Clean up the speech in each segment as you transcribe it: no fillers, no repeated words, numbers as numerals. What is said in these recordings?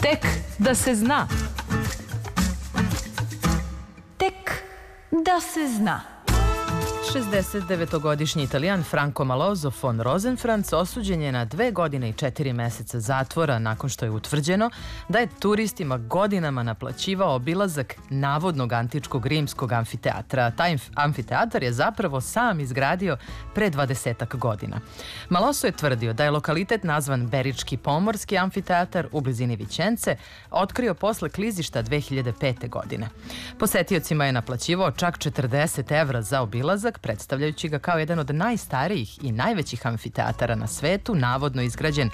Tek da se zna. Tek da se zna. 69-godišnji Italijan Franco Malozzo von Rosenfranz osuđen je na 2 godine i 4 meseca zatvora nakon što je utvrđeno da je turistima godinama naplaćivao obilazak navodnog antičkog rimskog amfiteatra. Taj amfiteatar je zapravo sam izgradio pre 20-ak godina. Malozzo je tvrdio da je lokalitet nazvan Berički pomorski amfiteatar u blizini Vićence otkrio posle klizišta 2005. godine. Posetiocima je naplaćivao čak 40 evra za obilazak, predstavljajući ga kao jedan od najstarijih i najvećih amfiteatara na svetu, navodno izgrađen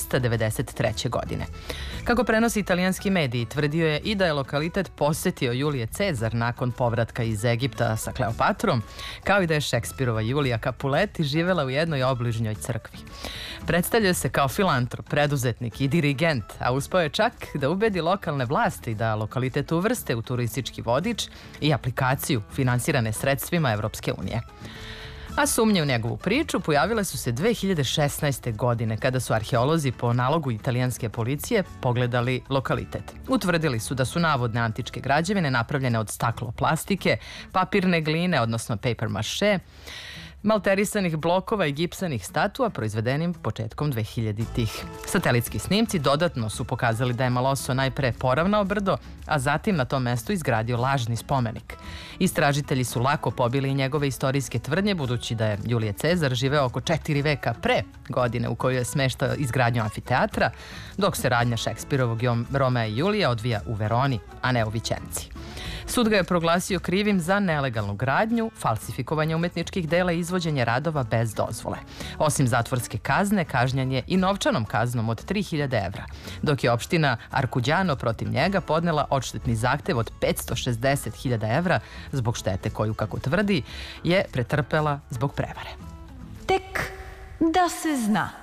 393. godine. Kako prenosi italijanski mediji, tvrdio je i da je lokalitet posetio Julije Cezar nakon povratka iz Egipta sa Kleopatrom, kao i da je Šekspirova Julija Capuleti živela u jednoj obližnjoj crkvi. Predstavljao se kao filantrop, preduzetnik i dirigent, a uspeo je čak da ubedi lokalne vlasti da lokalitet uvrste u turistički vodič i aplikaciju finansirane sredstvima Evropske unije. A sumnje u njegovu priču pojavile su se 2016. godine kada su arheolozi po nalogu italijanske policije pogledali lokalitet. Utvrdili su da su navodne antičke građevine napravljene od stakloplastike, papirne gline, odnosno paper mache, malterisanih blokova i gipsanih statua proizvedenim početkom 2000-ih. Satelitski snimci dodatno su pokazali da je Malozzo najpre poravnao brdo, a zatim na tom mestu izgradio lažni spomenik. Istražitelji su lako pobili i njegove istorijske tvrdnje, budući da je Julije Cezar živeo oko 4 veka pre godine u kojoj je smeštao izgradnju amfiteatra, dok se radnja Šekspirovog Romea i Julija odvija u Veroni, a ne u Vićenci. Sud ga je proglasio krivim za nelegalnu gradnju, falsifikovanje umetničkih dela i izvođenje radova bez dozvole. Osim zatvorske kazne, kažnjen je i novčanom kaznom od 3000 evra, dok je opština Arkuđano protiv njega podnela odštetni zahtev od 560.000 evra zbog štete koju, kako tvrdi, je pretrpela zbog prevare. Tek da se zna.